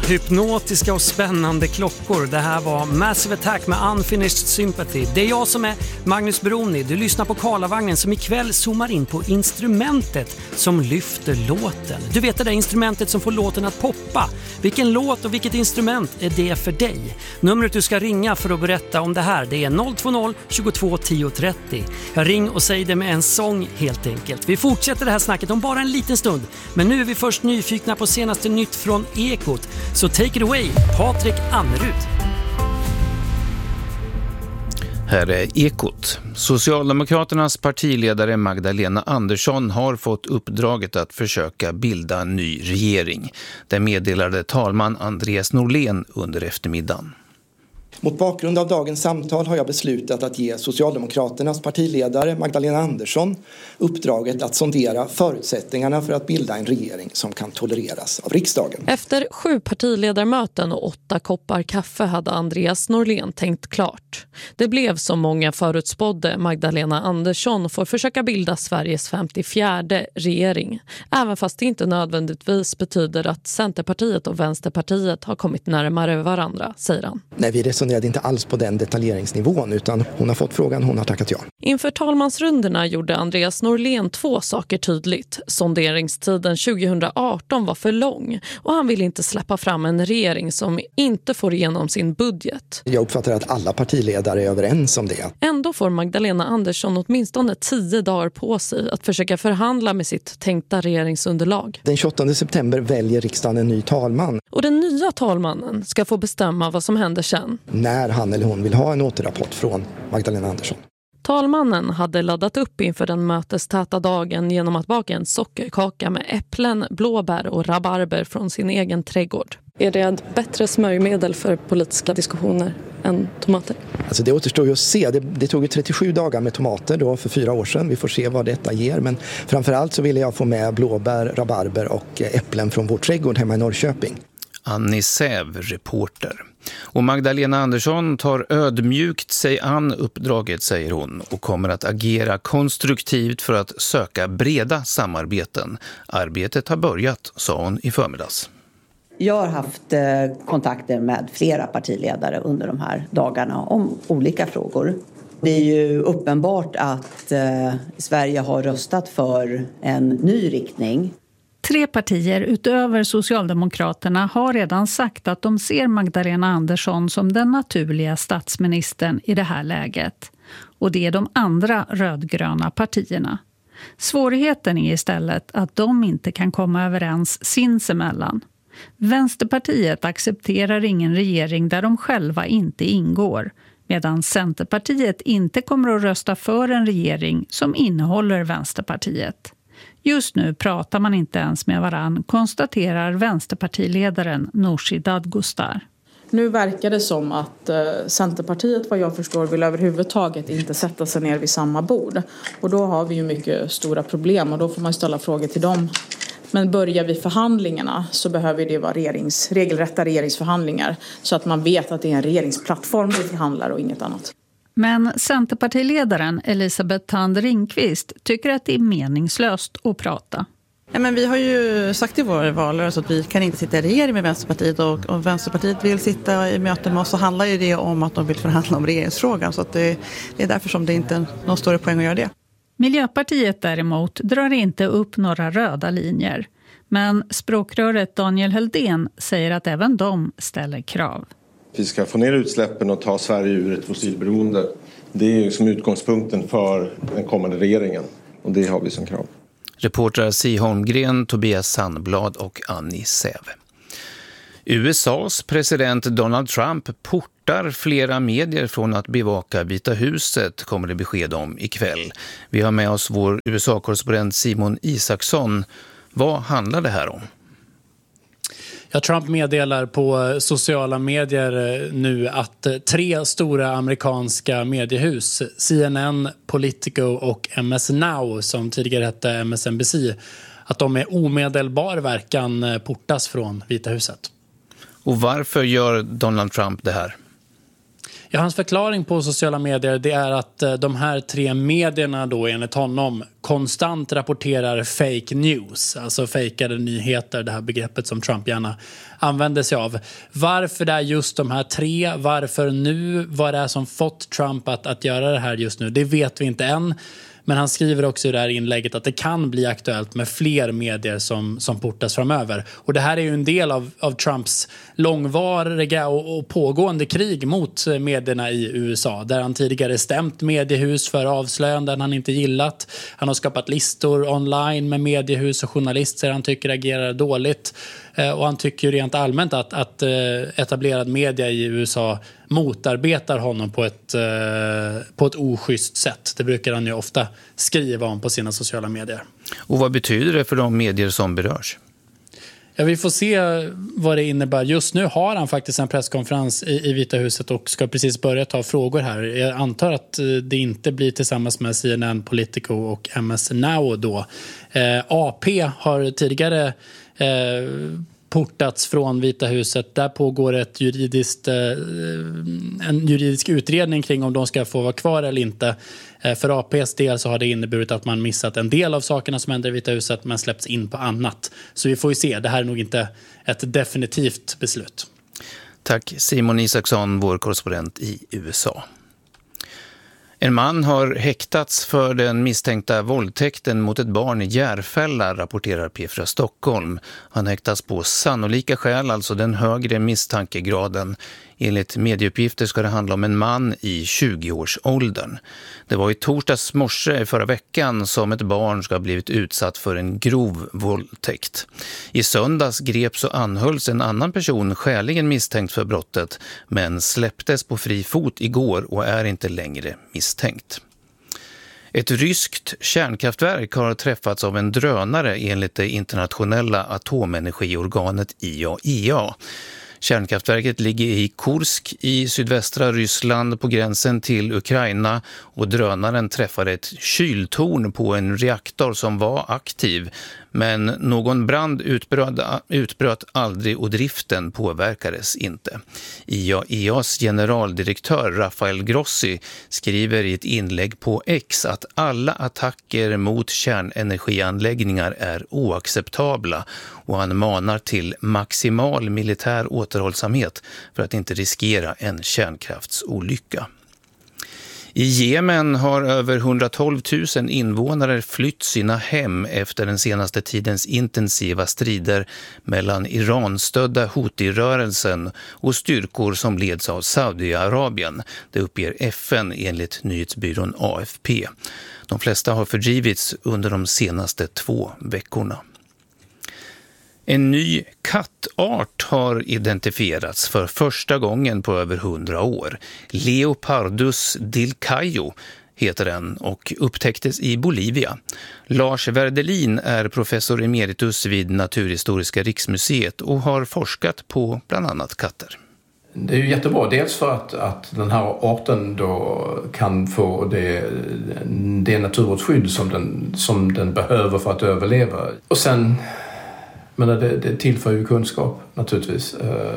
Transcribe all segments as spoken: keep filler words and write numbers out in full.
Hypnotiska och spännande klockor. Det här var Massive Attack med Unfinished Sympathy. Det är jag som är Magnus Broni. Du lyssnar på Karlavagnen som ikväll zoomar in på instrumentet som lyfter låten. Du vet det där instrumentet som får låten att poppa. Vilken låt och vilket instrument är det för dig? Numret du ska ringa för att berätta om det här, det är noll två noll tjugotvå tio trettio. Jag ring och säger det med en sång helt enkelt. Vi fortsätter det här snacket om bara en liten stund. Men nu är vi först nyfikna på senaste nytt från Ekot. Så take it away, Patrik Annerud. Här är Ekot. Socialdemokraternas partiledare Magdalena Andersson har fått uppdraget att försöka bilda en ny regering. Det meddelade talman Andreas Norlén under eftermiddagen. Mot bakgrund av dagens samtal har jag beslutat att ge Socialdemokraternas partiledare Magdalena Andersson uppdraget att sondera förutsättningarna för att bilda en regering som kan tolereras av riksdagen. Efter sju partiledarmöten och åtta koppar kaffe hade Andreas Norlén tänkt klart. Det blev som många förutspådde. Magdalena Andersson får försöka bilda Sveriges femtiofjärde regering. Även fast det inte nödvändigtvis betyder att Centerpartiet och Vänsterpartiet har kommit närmare varandra, säger han. Nej, vi resonerade inte alls på den detaljeringsnivån utan hon har fått frågan, hon har tackat ja. Inför talmansrundorna gjorde Andreas Norlén två saker tydligt. Sonderingstiden tjugohundraarton var för lång och han vill inte släppa fram en regering som inte får igenom sin budget. Jag uppfattar att alla partiledare är överens om det. Ändå får Magdalena Andersson åtminstone tio dagar på sig att försöka förhandla med sitt tänkta regeringsunderlag. Den tjugoåttonde september väljer riksdagen en ny talman. Och den nya talmannen ska få bestämma vad som händer sen. När han eller hon vill ha en återrapport från Magdalena Andersson. Talmannen hade laddat upp inför den mötestäta dagen genom att baka en sockerkaka med äpplen, blåbär och rabarber från sin egen trädgård. Är det ett bättre smörjmedel för politiska diskussioner än tomater? Alltså det återstår ju att se. Det, det tog ju trettiosju dagar med tomater då för fyra år sedan. Vi får se vad detta ger. Men framförallt så ville jag få med blåbär, rabarber och äpplen från vår trädgård hemma i Norrköping. Annie Säv, reporter. Och Magdalena Andersson tar ödmjukt sig an uppdraget, säger hon, och kommer att agera konstruktivt för att söka breda samarbeten. Arbetet har börjat, sa hon i förmiddags. Jag har haft eh, kontakter med flera partiledare under de här dagarna om olika frågor. Det är ju uppenbart att eh, Sverige har röstat för en ny riktning. Tre partier utöver Socialdemokraterna har redan sagt att de ser Magdalena Andersson som den naturliga statsministern i det här läget. Och det är de andra rödgröna partierna. Svårigheten är istället att de inte kan komma överens sinsemellan. Vänsterpartiet accepterar ingen regering där de själva inte ingår, medan Centerpartiet inte kommer att rösta för en regering som innehåller Vänsterpartiet. Just nu pratar man inte ens med varann, konstaterar vänsterpartiledaren Nooshi Dadgostar. Nu verkar det som att eh, Centerpartiet, vad jag förstår, vill överhuvudtaget inte sätta sig ner vid samma bord. Och då har vi ju mycket stora problem och då får man ställa frågor till dem. Men börjar vi förhandlingarna så behöver det vara regerings, regelrätta regeringsförhandlingar så att man vet att det är en regeringsplattform vi förhandlar och inget annat. Men Centerpartiledaren Elisabeth Thand Ringqvist tycker att det är meningslöst att prata. Ja, men vi har ju sagt i våra valrörelse att vi kan inte sitta i regering med Vänsterpartiet och om Vänsterpartiet vill sitta i möten med oss så handlar ju det om att de vill förhandla om regeringsfrågan så att det, det är därför som det inte är någon större poäng att göra det. Miljöpartiet däremot drar inte upp några röda linjer. Men språkröret Daniel Heldén säger att även de ställer krav. Vi ska få ner utsläppen och ta Sverige ur ett fossilberoende. Det är som utgångspunkten för den kommande regeringen och det har vi som krav. Reportrar Si Holmgren, Tobias Sandblad och Annie Säv. U S A:s president Donald Trump portar flera medier från att bevaka Vita huset, kommer det besked om ikväll. Vi har med oss vår U S A-korrespondent Simon Isaksson. Vad handlar det här om? Ja, Trump meddelar på sociala medier nu att tre stora amerikanska mediehus, C N N, Politico och M S Now, som tidigare hette M S N B C, att de med omedelbar verkan portas från Vita huset. Och varför gör Donald Trump det här? Ja, hans förklaring på sociala medier det är att de här tre medierna då enligt honom konstant rapporterar fake news, alltså fejkade nyheter, det här begreppet som Trump gärna använder sig av. Varför det är just de här tre, varför nu, vad det är som fått Trump att, att göra det här just nu, det vet vi inte än. Men han skriver också i det här inlägget att det kan bli aktuellt med fler medier som, som portas framöver. Och det här är ju en del av, av Trumps långvariga och, och pågående krig mot medierna i U S A. Där han tidigare stämt mediehus för avslöjanden han inte gillat. Han har skapat listor online med mediehus och journalister han tycker agerar dåligt. Och han tycker rent allmänt att, att etablerad media i U S A motarbetar honom på ett, på ett oschysst sätt. Det brukar han ju ofta skriva om på sina sociala medier. Och vad betyder det för de medier som berörs? Ja, vi får se vad det innebär. Just nu har han faktiskt en presskonferens i, i Vita huset och ska precis börja ta frågor här. Jag antar att det inte blir tillsammans med C N N, Politico och M S Now då. Eh, A P har tidigare eh, portats från Vita huset. Där pågår ett juridiskt, eh, en juridisk utredning kring om de ska få vara kvar eller inte. Eh, för A P:s del så har det inneburit att man missat en del av sakerna som händer i Vita huset men släppts in på annat. Så vi får ju se, det här är nog inte ett definitivt beslut. Tack Simon Isaksson, vår korrespondent i U S A. En man har häktats för den misstänkta våldtäkten mot ett barn i Järfälla, rapporterar P fyra Stockholm. Han häktas på sannolika skäl, alltså den högre misstankegraden. Enligt medieuppgifter ska det handla om en man i tjugoårsåldern. Det var i torsdags morse förra veckan som ett barn ska ha blivit utsatt för en grov våldtäkt. I söndags greps och anhölls en annan person skäligen misstänkt för brottet, men släpptes på fri fot igår och är inte längre misstänkt. Ett ryskt kärnkraftverk har träffats av en drönare enligt det internationella atomenergiorganet I A E A. Kärnkraftverket ligger i Kursk i sydvästra Ryssland på gränsen till Ukraina och drönaren träffade ett kyltorn på en reaktor som var aktiv. Men någon brand utbröt, utbröt aldrig och driften påverkades inte. I A E A:s generaldirektör Rafael Grossi skriver i ett inlägg på X att alla attacker mot kärnenergianläggningar är oacceptabla och han manar till maximal militär återhållsamhet för att inte riskera en kärnkraftsolycka. I Jemen har över hundratolv tusen invånare flytt sina hem efter den senaste tidens intensiva strider mellan Iran-stödda Houthi-rörelsen och styrkor som leds av Saudiarabien. Det uppger F N enligt nyhetsbyrån A F P. De flesta har fördrivits under de senaste två veckorna. En ny kattart har identifierats för första gången på över hundra år. Leopardus dilcaio heter den och upptäcktes i Bolivia. Lars Werdelin är professor emeritus vid Naturhistoriska riksmuseet och har forskat på bland annat katter. Det är ju jättebra, dels för att, att den här arten då kan få det, det naturvårdsskydd som den, som den behöver för att överleva. Och sen... Men det, det tillför ju kunskap naturligtvis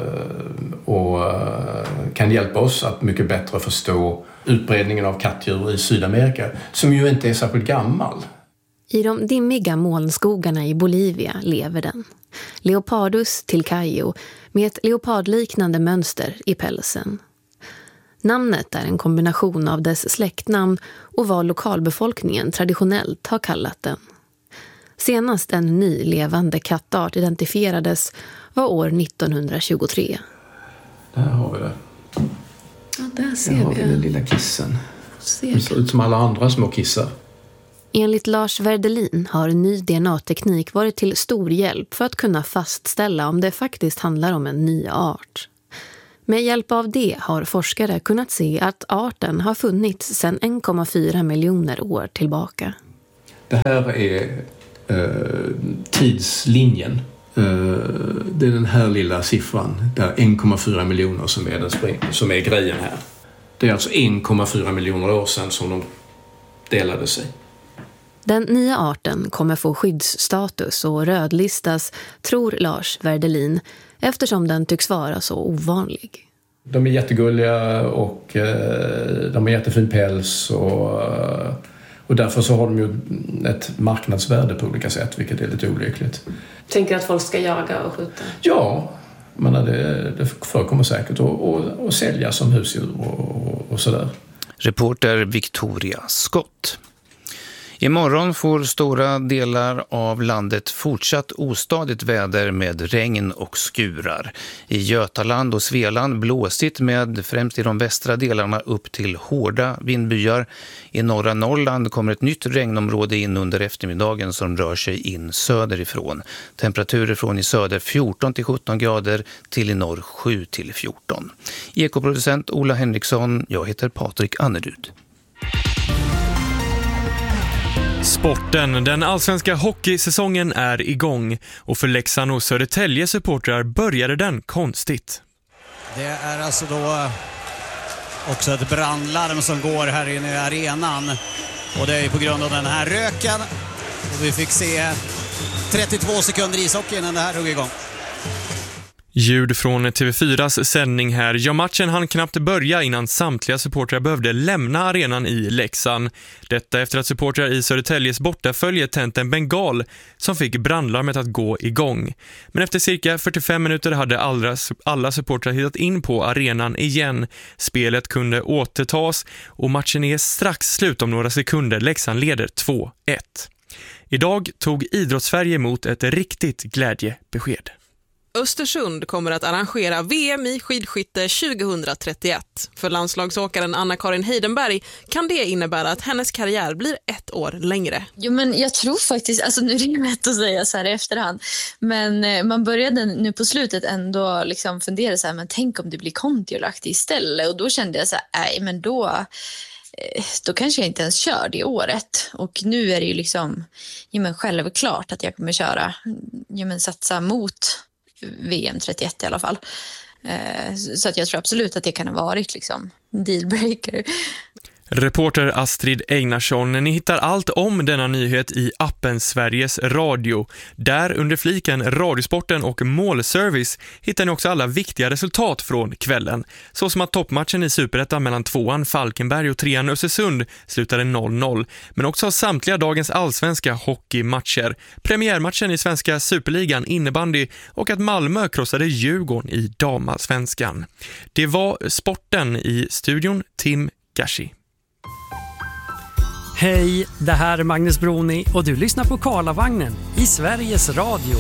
och kan hjälpa oss att mycket bättre förstå utbredningen av kattdjur i Sydamerika som ju inte är särskilt gammal. I de dimmiga molnskogarna i Bolivia lever den. Leopardus dilcaio med ett leopardliknande mönster i pälsen. Namnet är en kombination av dess släktnamn och vad lokalbefolkningen traditionellt har kallat den. Senast en ny levande kattart identifierades var år nittonhundratjugotre. Där har vi det. Ja, där ser där har vi vi den lilla kissen. Ser det ser ut som alla andra små kissar. Enligt Lars Werdelin har ny D N A-teknik varit till stor hjälp för att kunna fastställa om det faktiskt handlar om en ny art. Med hjälp av det har forskare kunnat se att arten har funnits sedan en komma fyra miljoner år tillbaka. Det här är eh, tidslinjen. Eh, det är den här lilla siffran, där en komma fyra miljoner som är, den spring, som är grejen här. Det är alltså en komma fyra miljoner år sedan som de delade sig. Den nya arten kommer få skyddsstatus och rödlistas, tror Lars Werdelin, eftersom den tycks vara så ovanlig. De är jättegulliga och eh, de har jättefin päls och, Och därför så har de ju ett marknadsvärde på olika sätt, vilket är lite olyckligt. Tänker att folk ska jaga och skjuta? Ja, men det, det förekommer säkert att och, och sälja som husdjur och, och, och sådär. Reporter Victoria Scott. Imorgon får stora delar av landet fortsatt ostadigt väder med regn och skurar. I Götaland och Svealand blåsigt med främst i de västra delarna upp till hårda vindbyar. I norra Norrland kommer ett nytt regnområde in under eftermiddagen som rör sig in söderifrån. Temperaturer från i söder fjorton till sjutton grader till i norr sju till fjorton. Ekoproducent Ola Henriksson, jag heter Patrik Annerud. Sporten. Den allsvenska hockeysäsongen är igång och för Leksand och Södertälje supportrar började den konstigt. Det är alltså då också ett brandlarm som går här inne i arenan och det är på grund av den här röken. Och vi fick se trettiotvå sekunder ishockey innan det här drog igång. Ljud från T V fyras sändning här. Ja, matchen hann knappt börja innan samtliga supportrar behövde lämna arenan i Leksand. Detta efter att supportrar i Södertäljes bortafölje tänt en bengal som fick brandlarmet att gå igång. Men efter cirka fyrtiofem minuter hade alla, alla supportrar hittat in på arenan igen. Spelet kunde återtas och matchen är strax slut om några sekunder. Leksand leder två ett. Idag tog Idrottssverige emot ett riktigt glädjebesked. Östersund kommer att arrangera V M i skidskytte tjugohundratrettioett. För landslagsåkaren Anna-Karin Heidenberg kan det innebära att hennes karriär blir ett år längre. Jo, men jag tror faktiskt, alltså nu är det ju lätt att säga så här i efterhand, men man började nu på slutet ändå liksom fundera så här, men tänk om det blir kontiolaktigt istället, och då kände jag så här, nej men då... då kanske jag inte ens kör det året. Och nu är det ju liksom ja, men självklart att jag kommer köra, ja, men satsa mot V M trettioett i alla fall. Så att jag tror absolut att det kan ha varit liksom dealbreaker. Reporter Astrid Einarsson, ni hittar allt om denna nyhet i appen Sveriges Radio. Där under fliken Radiosporten och målservice hittar ni också alla viktiga resultat från kvällen. Så som att toppmatchen i Superettan mellan tvåan Falkenberg och trean Östersund slutade noll noll. Men också samtliga dagens allsvenska hockeymatcher. Premiärmatchen i svenska Superligan innebandy och att Malmö krossade Djurgården i damallsvenskan. Det var sporten. I studion Tim Gashi. Hej, det här är Magnus Broni och du lyssnar på Karlavagnen i Sveriges Radio.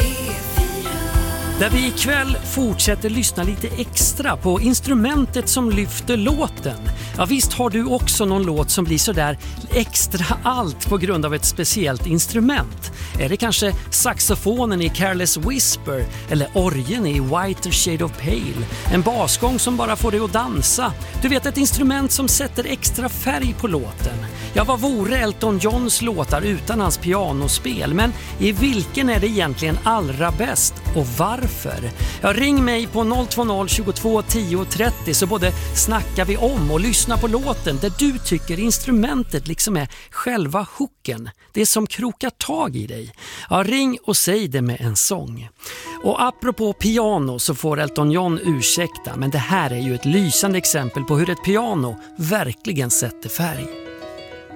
Där vi ikväll fortsätter lyssna lite extra på instrumentet som lyfter låten. Ja, visst har du också någon låt som blir så där extra allt på grund av ett speciellt instrument. Är det kanske saxofonen i Careless Whisper eller orgeln i Whiter Shade of Pale? En basgång som bara får dig att dansa. Du vet, ett instrument som sätter extra färg på låten. Ja, vad vore Elton Johns låtar utan hans pianospel? Men i vilken är det egentligen allra bäst och varför? Ja, ring mig på noll två noll tjugotvå tio trettio så både snackar vi om och lyssnar på låten där du tycker instrumentet liksom är själva hooken. Det som krokar tag i dig. Ja, ring och säg det med en sång. Och apropå piano så får Elton John ursäkta, men det här är ju ett lysande exempel på hur ett piano verkligen sätter färg.